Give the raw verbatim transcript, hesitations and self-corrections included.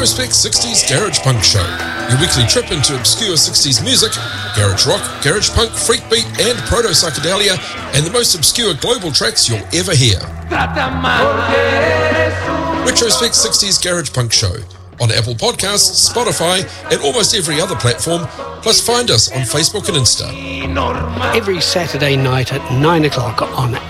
Retrospect sixties Garage Punk Show, your weekly trip into obscure sixties music, garage rock, garage punk, freak beat and proto-psychedelia, and the most obscure global tracks you'll ever hear. Retrospect sixties Garage Punk Show, on Apple Podcasts, Spotify, and almost every other platform, plus find us on Facebook and Insta. Every Saturday night at nine o'clock on